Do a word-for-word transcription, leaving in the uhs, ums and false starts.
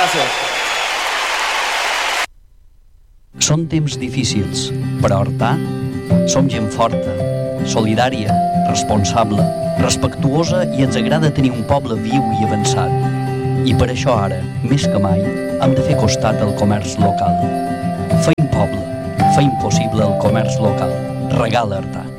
gràcies. Són temps difícils, però Artà som gent forta, solidària, responsable, respectuosa i ens agrada tenir un poble viu i avançat. I per això ara, més que mai, hem de fer costat al comerç local. Feim poble, feim possible el comerç local. Regala Artà.